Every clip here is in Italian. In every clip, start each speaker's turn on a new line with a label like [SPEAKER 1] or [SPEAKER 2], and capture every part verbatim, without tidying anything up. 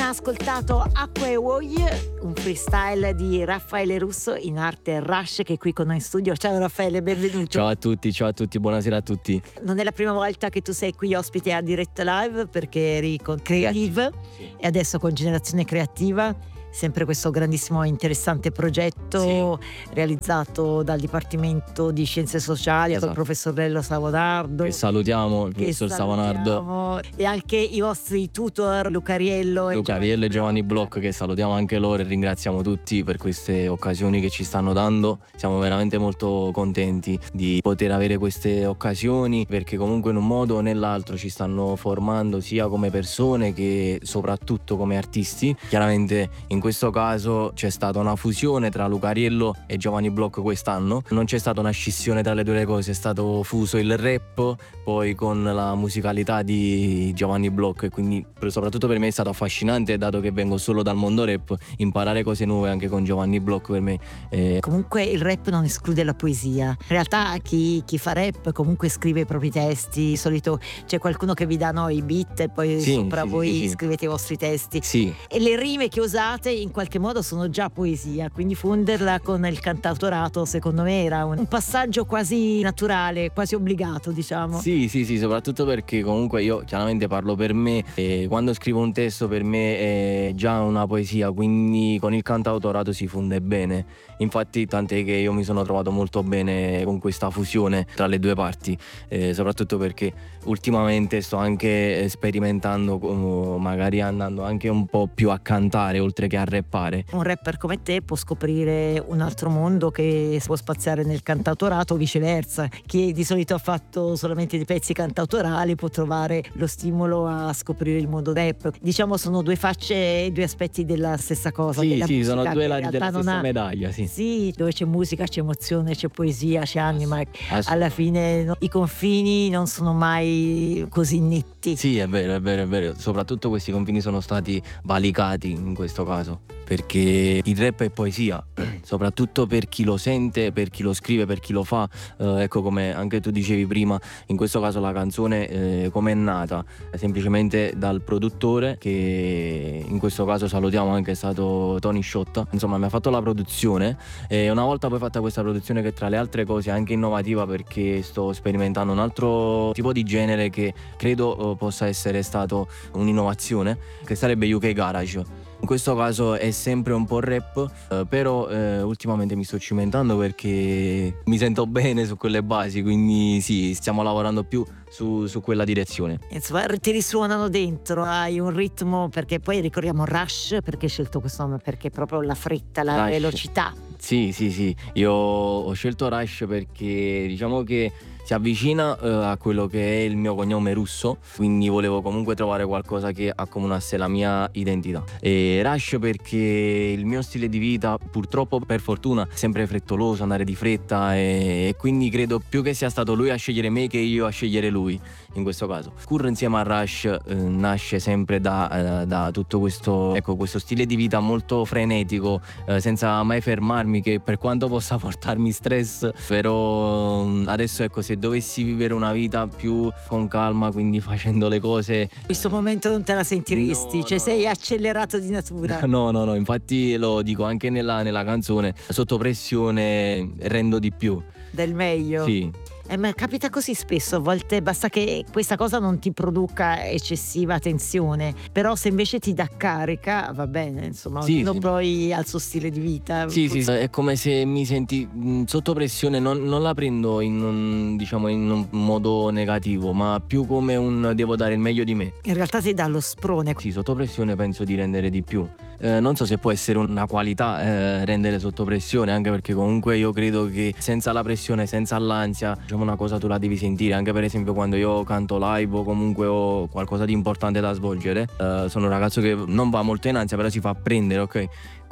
[SPEAKER 1] appena ascoltato Acqua e Voglie, un freestyle di Raffaele Russo, in arte Rush, che è qui con noi in studio. Ciao Raffaele, benvenuto.
[SPEAKER 2] Ciao a tutti, ciao a tutti, buonasera a tutti.
[SPEAKER 1] Non è la prima volta che tu sei qui ospite a Diretta Live, perché eri con Creative, sì, e adesso con Generazione Creativa. Sempre questo grandissimo e interessante progetto, sì, realizzato dal Dipartimento di Scienze Sociali, esatto, col professor Lello Savonardo.
[SPEAKER 2] Che salutiamo, il professor Savonardo.
[SPEAKER 1] E anche i vostri tutor Luca Riello.
[SPEAKER 2] Luca Riello e Giovanni Bloch, che salutiamo anche loro e ringraziamo tutti per queste occasioni che ci stanno dando. Siamo veramente molto contenti di poter avere queste occasioni, perché comunque in un modo o nell'altro ci stanno formando sia come persone che soprattutto come artisti. Chiaramente in questo caso c'è stata una fusione tra Luca Riello e Giovanni Bloch quest'anno. Non c'è stata una scissione tra le due cose, è stato fuso il rap poi con la musicalità di Giovanni Bloch, e quindi soprattutto per me è stato affascinante, dato che vengo solo dal mondo rap, imparare cose nuove anche con Giovanni Bloch per me. Eh...
[SPEAKER 1] Comunque il rap non esclude la poesia. In realtà chi, chi fa rap comunque scrive i propri testi. Di solito c'è qualcuno che vi dà no, i beat e poi sì, sopra sì, voi sì, scrivete i vostri testi.
[SPEAKER 2] Sì.
[SPEAKER 1] E le rime che usate in qualche modo sono già poesia, quindi fonderla con il cantautorato secondo me era un passaggio quasi naturale, quasi obbligato, diciamo.
[SPEAKER 2] Sì, sì, sì, soprattutto perché comunque io chiaramente parlo per me, e quando scrivo un testo per me è già una poesia, quindi con il cantautorato si fonde bene. Infatti tant'è che io mi sono trovato molto bene con questa fusione tra le due parti, eh, soprattutto perché ultimamente sto anche sperimentando, magari andando anche un po' più a cantare oltre che a rappare.
[SPEAKER 1] Un rapper come te può scoprire un altro mondo che si può spaziare nel cantautorato, o viceversa. Chi di solito ha fatto solamente dei pezzi cantautorali può trovare lo stimolo a scoprire il mondo rap. Diciamo sono due facce, due aspetti della stessa cosa.
[SPEAKER 2] Sì,
[SPEAKER 1] della
[SPEAKER 2] sì,
[SPEAKER 1] musica,
[SPEAKER 2] sono due lati della stessa
[SPEAKER 1] ha...
[SPEAKER 2] medaglia, sì.
[SPEAKER 1] Sì, dove c'è musica, c'è emozione, c'è poesia, c'è anima. Alla fine no, i confini non sono mai così netti.
[SPEAKER 2] Sì, è vero, è vero, è vero. Soprattutto questi confini sono stati valicati in questo caso, perché il rap è poesia, soprattutto per chi lo sente, per chi lo scrive, per chi lo fa. Eh, ecco, come anche tu dicevi prima, in questo caso la canzone eh, come è nata? Semplicemente dal produttore, che in questo caso salutiamo, anche è stato Tony Sciotta. Insomma, mi ha fatto la produzione, e una volta poi fatta questa produzione, che tra le altre cose è anche innovativa, perché sto sperimentando un altro tipo di genere che credo eh, possa essere stato un'innovazione, che sarebbe U K Garage. In questo caso è sempre un po' rap, eh, però eh, ultimamente mi sto cimentando perché mi sento bene su quelle basi, quindi sì, stiamo lavorando più su, su quella direzione.
[SPEAKER 1] Insomma, ti risuonano dentro, hai un ritmo, perché poi ricordiamo Rush, perché hai scelto questo nome? Perché proprio la fretta, la
[SPEAKER 2] Rush.
[SPEAKER 1] velocità.
[SPEAKER 2] Sì, sì, sì, io ho scelto Rush perché diciamo che si avvicina eh, a quello che è il mio cognome Russo, quindi volevo comunque trovare qualcosa che accomunasse la mia identità. E Rush perché il mio stile di vita, purtroppo per fortuna, è sempre frettoloso, andare di fretta, e, e quindi credo più che sia stato lui a scegliere me che io a scegliere lui in questo caso. Kur insieme a Rush eh, nasce sempre da, eh, da tutto questo, ecco, questo stile di vita molto frenetico, eh, senza mai fermarmi, che per quanto possa portarmi stress, però adesso ecco, se dovessi vivere una vita più con calma, quindi facendo le cose,
[SPEAKER 1] in questo momento non te la sentiresti,
[SPEAKER 2] no,
[SPEAKER 1] cioè
[SPEAKER 2] no,
[SPEAKER 1] sei accelerato di natura.
[SPEAKER 2] No, no, no, infatti lo dico anche nella, nella canzone, sotto pressione rendo di più.
[SPEAKER 1] Del meglio?
[SPEAKER 2] Sì.
[SPEAKER 1] Eh, ma capita così spesso, a volte basta che questa cosa non ti produca eccessiva tensione, però se invece ti dà carica va bene, insomma,
[SPEAKER 2] sì,
[SPEAKER 1] ognuno
[SPEAKER 2] sì.
[SPEAKER 1] Poi al suo stile di vita.
[SPEAKER 2] Sì, sì, è come se mi senti mh, sotto pressione, non, non la prendo in un, diciamo, in un modo negativo, ma più come un devo dare il meglio di me.
[SPEAKER 1] In realtà ti dà lo sprone.
[SPEAKER 2] Sì, sotto pressione penso di rendere di più. Eh, non so se può essere una qualità eh, rendere sotto pressione, anche perché comunque io credo che senza la pressione, senza l'ansia, diciamo, una cosa tu la devi sentire. Anche per esempio quando io canto live o comunque ho qualcosa di importante da svolgere, eh, sono un ragazzo che non va molto in ansia, però si fa prendere, ok?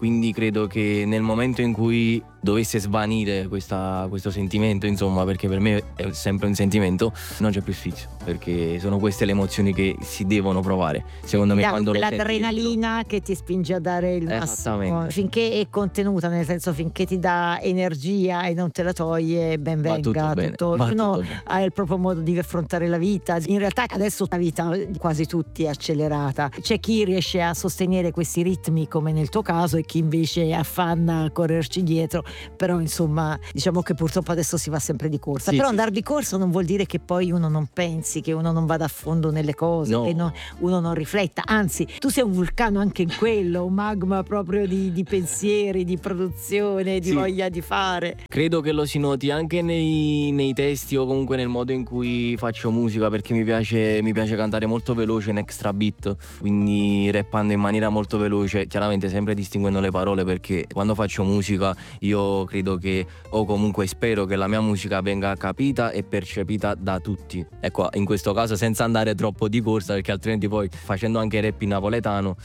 [SPEAKER 2] quindi credo che nel momento in cui dovesse svanire questa, questo sentimento, insomma, perché per me è sempre un sentimento, non c'è più sfizio, perché sono queste le emozioni che si devono provare, secondo me,
[SPEAKER 1] Da
[SPEAKER 2] quando lo senti
[SPEAKER 1] l'adrenalina
[SPEAKER 2] dentro.
[SPEAKER 1] che ti spinge a dare il massimo,
[SPEAKER 2] Esattamente.
[SPEAKER 1] finché è contenuta, nel senso finché ti dà energia e non te la toglie, ben
[SPEAKER 2] Va tutto
[SPEAKER 1] venga.
[SPEAKER 2] bene,
[SPEAKER 1] tutto-
[SPEAKER 2] va
[SPEAKER 1] ognuno
[SPEAKER 2] tutto bene.
[SPEAKER 1] ha il proprio modo di affrontare la vita. In realtà adesso la vita di quasi tutti è accelerata. C'è chi riesce a sostenere questi ritmi come nel tuo caso e chi invece affanna a correrci dietro, però insomma diciamo che purtroppo adesso si va sempre di corsa.
[SPEAKER 2] Sì,
[SPEAKER 1] Però
[SPEAKER 2] sì.
[SPEAKER 1] andare di corsa non vuol dire che poi uno non pensi, che uno non vada a fondo nelle cose,
[SPEAKER 2] No.
[SPEAKER 1] che no- uno non rifletta, anzi tu sei un vulcano anche in quello, un magma proprio di, di pensieri, di produzione, di
[SPEAKER 2] Sì.
[SPEAKER 1] voglia di fare.
[SPEAKER 2] Credo che lo si noti anche nei, nei testi o comunque nel modo in cui faccio musica, perché mi piace, mi piace cantare molto veloce in extra beat, quindi rappando in maniera molto veloce, chiaramente sempre distinguendo le parole, perché quando faccio musica io credo che, o comunque spero che la mia musica venga capita e percepita da tutti. Ecco, in questo caso senza andare troppo di corsa, perché altrimenti poi facendo anche rap in napoletano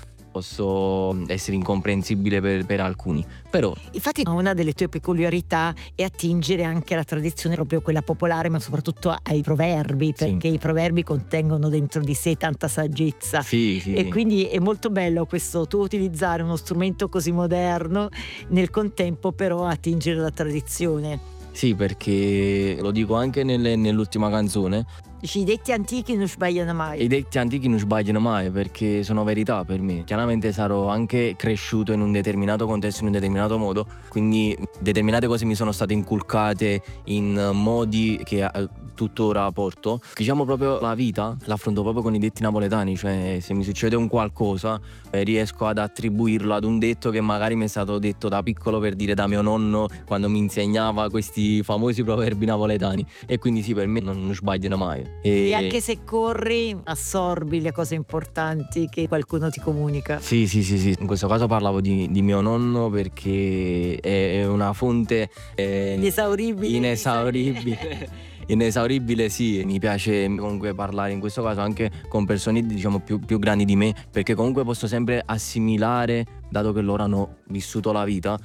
[SPEAKER 2] posso essere incomprensibile per, per alcuni. Però
[SPEAKER 1] Infatti una delle tue peculiarità è attingere anche alla tradizione proprio quella popolare, ma soprattutto ai proverbi,
[SPEAKER 2] Sì.
[SPEAKER 1] perché i proverbi contengono dentro di sé tanta saggezza.
[SPEAKER 2] sì, sì,
[SPEAKER 1] E
[SPEAKER 2] sì.
[SPEAKER 1] quindi è molto bello questo tuo utilizzare uno strumento così moderno, nel contempo però attingere alla tradizione.
[SPEAKER 2] Sì, perché lo dico anche nelle- nell'ultima canzone,
[SPEAKER 1] Dici, i detti antichi non sbagliano mai.
[SPEAKER 2] i detti antichi non sbagliano mai, perché sono verità per me. Chiaramente sarò anche cresciuto in un determinato contesto, in un determinato modo, quindi determinate cose mi sono state inculcate in modi che eh, tuttora porto. Diciamo proprio la vita l'affronto proprio con i detti napoletani, cioè se mi succede un qualcosa eh, riesco ad attribuirlo ad un detto che magari mi è stato detto da piccolo, per dire, da mio nonno quando mi insegnava questi famosi proverbi napoletani, e quindi sì, per me non, non sbagliano mai.
[SPEAKER 1] E anche se corri assorbi le cose importanti che qualcuno ti comunica.
[SPEAKER 2] Sì, sì, sì, sì. In questo caso parlavo di, di mio nonno, perché è, è una fonte eh,
[SPEAKER 1] Inesauribile.
[SPEAKER 2] inesauribile. Inesauribile, sì. Mi piace comunque parlare in questo caso anche con persone, diciamo, più, più grandi di me, perché comunque posso sempre assimilare, dato che loro hanno vissuto la vita,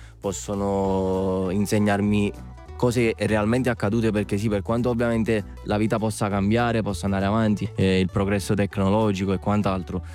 [SPEAKER 2] possono insegnarmi cose realmente accadute, perché sì, per quanto ovviamente la vita possa cambiare, possa andare avanti, eh, il progresso tecnologico e quant'altro,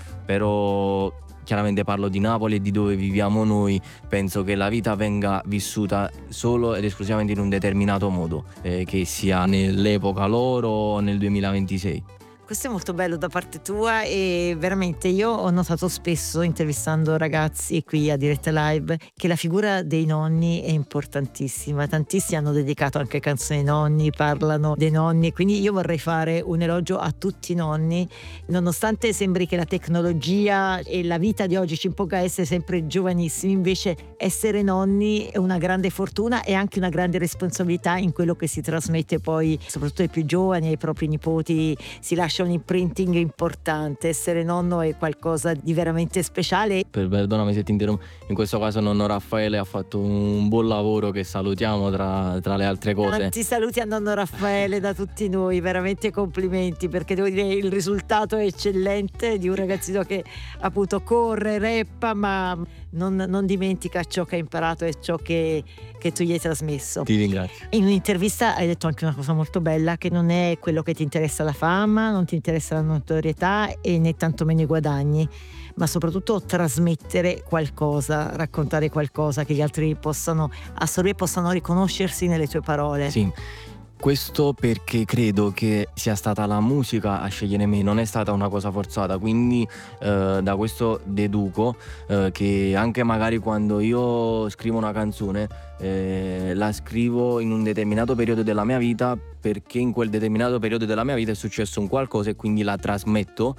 [SPEAKER 2] però chiaramente parlo di Napoli e di dove viviamo noi, penso che la vita venga vissuta solo ed esclusivamente in un determinato modo, eh, che sia nell'epoca loro o nel duemilaventisei.
[SPEAKER 1] Questo è molto bello da parte tua, e veramente io ho notato spesso intervistando ragazzi qui a Diretta Live che la figura dei nonni è importantissima. Tantissimi hanno dedicato anche canzoni ai nonni, parlano dei nonni, quindi io vorrei fare un elogio a tutti i nonni, nonostante sembri che la tecnologia e la vita di oggi ci imponga essere sempre giovanissimi, invece essere nonni è una grande fortuna e anche una grande responsabilità in quello che si trasmette poi soprattutto ai più giovani, ai propri nipoti. Si lascia un imprinting importante. Essere nonno è qualcosa di veramente speciale.
[SPEAKER 2] Per, perdonami se ti interrompo, in questo caso nonno Raffaele ha fatto un buon lavoro che salutiamo tra, tra le altre cose.
[SPEAKER 1] Tanti saluti a nonno Raffaele da tutti noi, veramente complimenti, perché devo dire il risultato è eccellente di un ragazzino che appunto corre, rappa, ma non, non dimentica ciò che ha imparato e ciò che, che tu gli hai trasmesso.
[SPEAKER 2] Ti ringrazio.
[SPEAKER 1] In un'intervista hai detto anche una cosa molto bella, che non è quello che ti interessa la fama, non ti interessa la notorietà e né tantomeno i guadagni, ma soprattutto trasmettere qualcosa, raccontare qualcosa che gli altri possano assorbire, possano riconoscersi nelle tue parole.
[SPEAKER 2] Sì. Questo perché credo che sia stata la musica a scegliere me, non è stata una cosa forzata, quindi eh, da questo deduco eh, che anche magari quando io scrivo una canzone eh, la scrivo in un determinato periodo della mia vita, perché in quel determinato periodo della mia vita è successo un qualcosa e quindi la trasmetto.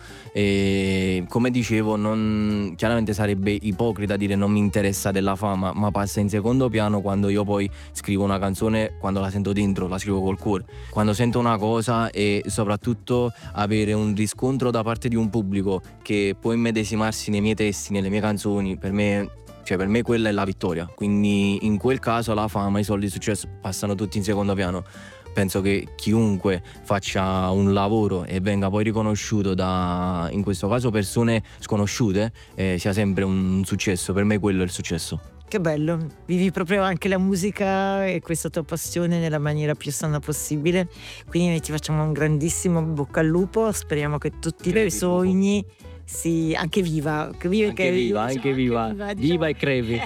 [SPEAKER 2] E come dicevo, non, chiaramente sarebbe ipocrita dire non mi interessa della fama, ma passa in secondo piano quando io poi scrivo una canzone, quando la sento dentro, la scrivo col cuore, quando sento una cosa, e soprattutto avere un riscontro da parte di un pubblico che può immedesimarsi nei miei testi, nelle mie canzoni, per me, cioè per me quella è la vittoria. Quindi in quel caso la fama, i soldi, il successo passano tutti in secondo piano. penso che chiunque faccia un lavoro e venga poi riconosciuto da, in questo caso, persone sconosciute, eh, sia sempre un successo. Per me quello è il successo.
[SPEAKER 1] Che bello, vivi proprio anche la musica e questa tua passione nella maniera più sana possibile, quindi noi ti facciamo un grandissimo bocca al lupo, speriamo che tutti i tuoi sogni si anche viva, che viva,
[SPEAKER 2] Anche
[SPEAKER 1] che
[SPEAKER 2] viva, anche viva,
[SPEAKER 1] viva,
[SPEAKER 2] viva e crepi.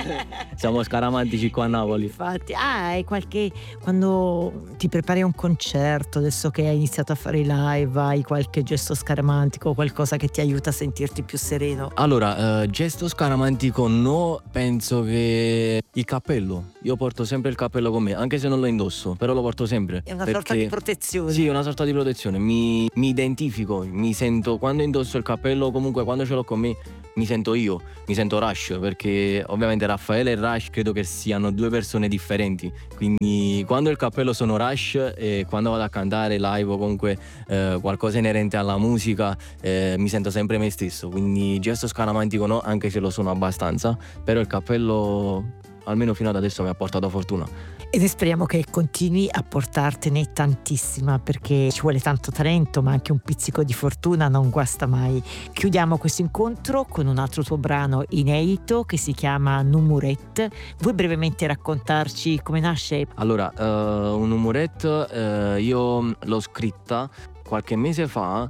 [SPEAKER 2] Siamo scaramantici qua a Napoli.
[SPEAKER 1] Infatti, ah, hai qualche, quando ti prepari a un concerto, adesso che hai iniziato a fare i live, hai qualche gesto scaramantico, qualcosa che ti aiuta a sentirti più sereno?
[SPEAKER 2] Allora, eh, gesto scaramantico no, penso che il cappello. Io porto sempre il cappello con me, anche se non lo indosso, però lo porto sempre.
[SPEAKER 1] È una
[SPEAKER 2] perché...
[SPEAKER 1] sorta di protezione.
[SPEAKER 2] Sì, una sorta di protezione. Mi, mi identifico, mi sento, quando indosso il cappello, comunque quando ce l'ho con me, mi sento io, mi sento Rush, perché ovviamente Raffaele e Rush credo che siano due persone differenti, quindi quando il cappello sono Rush e quando vado a cantare live o comunque eh, qualcosa inerente alla musica, eh, mi sento sempre me stesso, quindi gesto scaramantico no, anche se lo sono abbastanza, però il cappello almeno fino ad adesso mi ha portato fortuna.
[SPEAKER 1] E noi speriamo che continui a portartene tantissima, perché ci vuole tanto talento, ma anche un pizzico di fortuna non guasta mai. Chiudiamo questo incontro con un altro tuo brano inedito che si chiama Numurette. Vuoi brevemente raccontarci come nasce?
[SPEAKER 2] Allora, uh, un Numurette uh, io l'ho scritta qualche mese fa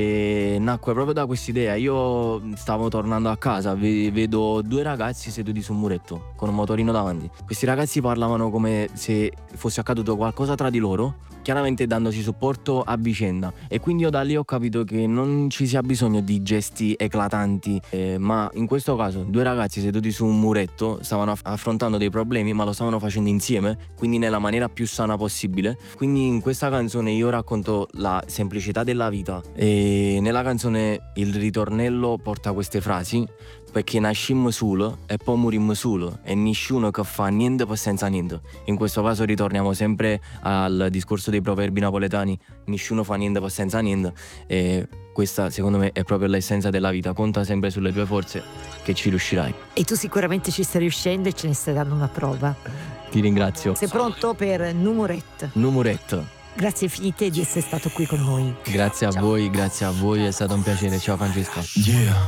[SPEAKER 2] e nacque proprio da quest'idea. Io stavo tornando a casa, vedo due ragazzi seduti su un muretto con un motorino davanti. Questi ragazzi parlavano come se fosse accaduto qualcosa tra di loro, chiaramente dandosi supporto a vicenda, e quindi io da lì ho capito che non ci sia bisogno di gesti eclatanti, eh, ma in questo caso due ragazzi seduti su un muretto stavano aff- affrontando dei problemi, ma lo stavano facendo insieme, quindi nella maniera più sana possibile. Quindi in questa canzone io racconto la semplicità della vita e nella canzone il ritornello porta queste frasi: perché nascimmo solo e poi morimmo solo e nessuno che fa niente per senza niente. In questo caso ritorniamo sempre al discorso dei proverbi napoletani: nessuno fa niente per senza niente, e questa secondo me è proprio l'essenza della vita. Conta sempre sulle tue forze che ci riuscirai.
[SPEAKER 1] E tu sicuramente ci stai riuscendo e ce ne stai dando una prova.
[SPEAKER 2] Ti ringrazio.
[SPEAKER 1] Sei pronto per Numurette?
[SPEAKER 2] Numurette.
[SPEAKER 1] Grazie infinite di essere stato qui con noi.
[SPEAKER 2] Grazie a
[SPEAKER 1] Ciao.
[SPEAKER 2] voi, grazie a voi, è stato un piacere. Ciao Francesca.
[SPEAKER 3] Yeah.